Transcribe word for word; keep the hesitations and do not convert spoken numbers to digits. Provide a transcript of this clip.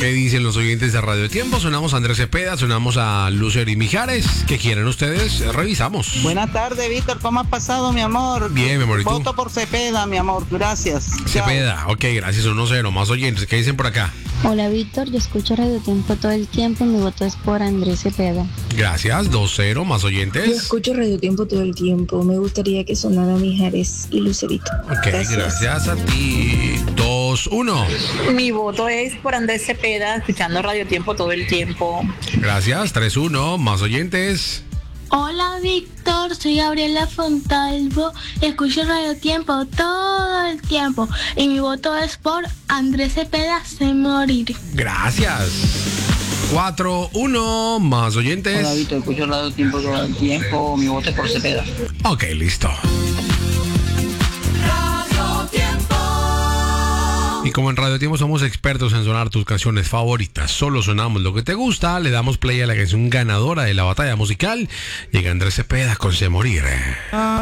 ¿Qué dicen los oyentes de Radio Tiempo? Sonamos a Andrés Cepeda, sonamos a Lucer y Mijares. ¿Qué quieren ustedes? Revisamos. Buenas tardes, Víctor. ¿Cómo has pasado, mi amor? Bien, mi amor. ¿Y tú? Voto por Cepeda, mi amor. Gracias. Cepeda, Chao. ok, gracias. uno cero. Más oyentes. ¿Qué dicen por acá? Hola, Víctor. Yo escucho Radio Tiempo todo el tiempo. Mi voto es por Andrés Cepeda. Gracias. dos cero. Más Yo oyentes. escucho Radio Tiempo todo el tiempo. Me gustaría que sonara Mijares y Lucerito. Ok, gracias, gracias a ti. dos uno. Mi voto es por Andrés Cepeda, escuchando Radio Tiempo todo el tiempo. Gracias. tres uno. Más oyentes. Hola, Víctor, soy Gabriela Fontalvo, escucho Radio Tiempo todo el tiempo y mi voto es por Andrés Cepeda, Sé Morir. Gracias. cuatro uno. Más oyentes. Hola, Víctor. Escucho Radio Tiempo todo el tiempo. Mi voto es por Cepeda. Ok, listo. Y como en Radio Tiempo somos expertos en sonar tus canciones favoritas, solo sonamos lo que te gusta, le damos play a la canción ganadora de la batalla musical. Llega Andrés Cepeda con Sé Morir.